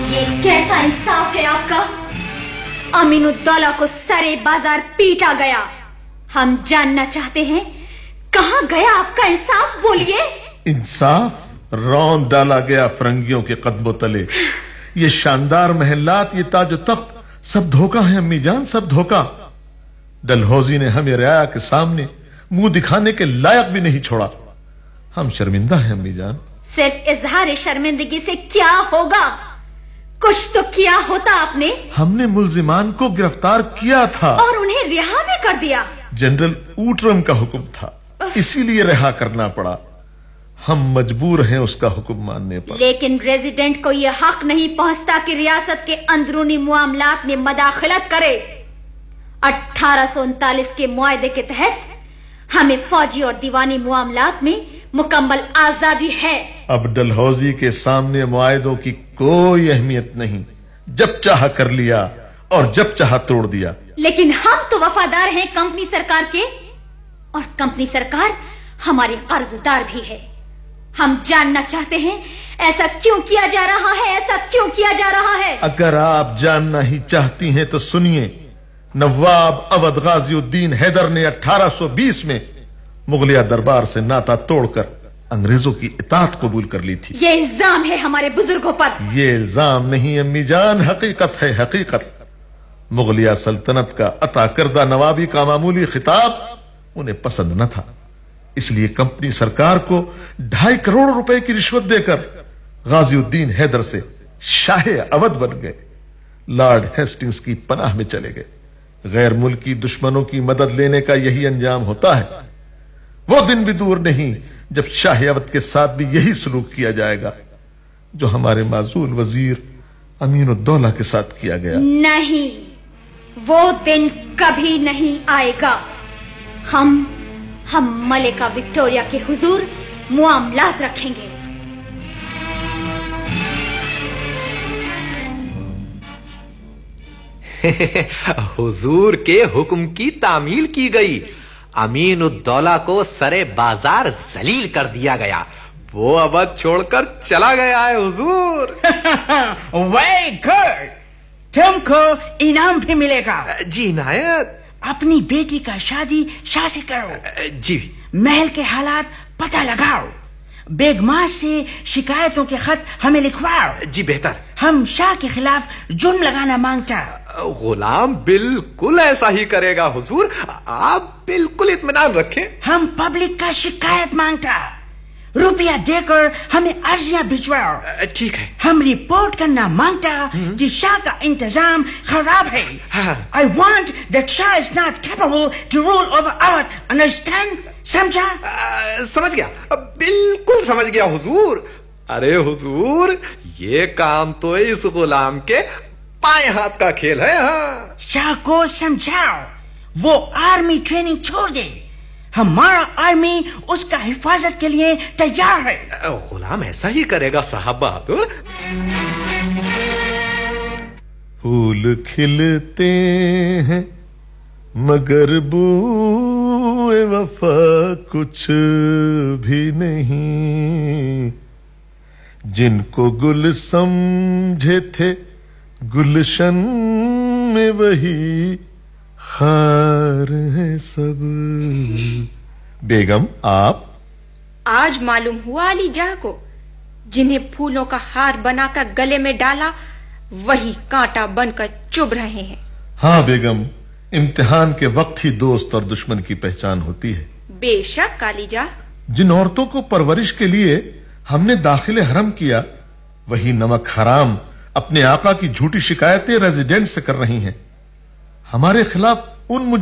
ये कैसा इंसाफ है आपका? अमीनुद्दौला को सरे बाजार पीटा गया। हम जानना चाहते हैं कहां गया आपका इंसाफ, बोलिए। इंसाफ रौंद डाला गया फरंगियों के कदमों तले। ये शानदार महलात, ये ताज तख्त, सब धोखा है अम्मी जान, सब धोखा। डलहौजी ने हमें रियाया के सामने मुंह दिखाने के लायक भी नहीं छोड़ा। हम शर्मिंदा हैं अम्मी जान। सिर्फ इजहार शर्मिंदगी से क्या होगा? कुछ तो किया होता आपने। हमने मुल्जिमान को गिरफ्तार किया था और उन्हें रिहा भी कर दिया। जनरल ऊटरम का हुक्म था, इसीलिए रिहा करना पड़ा। हम मजबूर हैं उसका हुक्म मानने पर। लेकिन रेजिडेंट को यह हक नहीं पहुंचता कि रियासत के अंदरूनी मामलात में मदाखलत करे। 1839 के मुआहदे के तहत हमें फौजी और दीवानी मामलात में मुकम्मल आजादी है। अब डलहौजी के सामने मुआहदों की कोई अहमियत नहीं। जब चाह कर लिया और जब चाह तोड़ दिया। लेकिन हम तो वफादार हैं कंपनी सरकार के, और कंपनी सरकार हमारे कर्जदार भी है। हम जानना चाहते हैं ऐसा क्यों किया जा रहा है, ऐसा क्यों किया जा रहा है? अगर आप जानना ही चाहती हैं तो सुनिए। नवाब अवध गाजिउद्दीन हैदर ने 1820 में मुगलिया दरबार से नाता तोड़कर अंग्रेजों की इताअत कबूल कर ली थी। ये इल्जाम है हमारे बुजुर्गों पर। ये इल्जाम नहीं अम्मी जान, हकीकत है, हकीकत। मुगलिया सल्तनत का अता करदा नवाबी का मामूली खिताब उन्हें पसंद न था, इसलिए कंपनी सरकार को 2.5 करोड़ रुपए की रिश्वत देकर गाजिउद्दीन हैदर से शाह अवध बन गए। लॉर्ड हेस्टिंग्स की पनाह में चले गए। गैर मुल्की दुश्मनों की मदद लेने का यही अंजाम होता है। वो दिन भी दूर नहीं जब शाह अवध के साथ भी यही सलूक किया जाएगा जो हमारे माजूल वजीर अमीनुद्दौला के साथ किया गया। नहीं, वो दिन कभी नहीं आएगा। हम मलिका विक्टोरिया के हुजूर मुआमलात रखेंगे। हुजूर के हुक्म की तामील की गई। अमीनुद्दौला को सरे बाजार जलील कर दिया गया। वो अवध छोड़कर चला गया है हुजूर। वेरी गुड, तुमको इनाम भी मिलेगा। जी नायत। अपनी बेटी का शादी शाह से करो। जी। महल के हालात पता लगाओ। बेगमां से शिकायतों के खत हमें लिखवाओ। जी बेहतर। हम शाह के खिलाफ जुर्म लगाना मांगता। गुलाम बिल्कुल ऐसा ही करेगा हुजूर, आप बिल्कुल इत्मीनान रखें। हम पब्लिक का शिकायत मांगता। रुपया देकर हमें अर्जियां भिजवाओ। ठीक है। हम रिपोर्ट करना मांगता कि शाह का इंतजाम खराब है। I want that Shah is not capable to rule over Awadh. Understand? समझा? समझ गया, बिल्कुल समझ गया हुजूर। अरे हुजूर, ये काम तो इस गुलाम के बाएं हाथ का खेल है। हाँ। शाह को समझाओ वो आर्मी ट्रेनिंग छोड़ दे। हमारा आर्मी उसका हिफाजत के लिए तैयार है। गुलाम ऐसा ही करेगा साहब बहादुर। फूल खिलते हैं मगर बूए वफा कुछ भी नहीं। जिनको गुल समझे थे गुलशन में वही खार है सब। बेगम आप? आज मालूम हुआ अली जाह को, जिन्हें फूलों का हार बनाकर गले में डाला वही कांटा बनकर चुभ रहे हैं। हाँ बेगम, इम्तिहान के वक्त ही दोस्त और दुश्मन की पहचान होती है। बेशक अली जाह। जिन औरतों को परवरिश के लिए हमने दाखिले हरम किया, वही नमक हराम अपने आका की झूठी शिकायतें रेजिडेंट से कर रही हैं। हमारे खिलाफ उन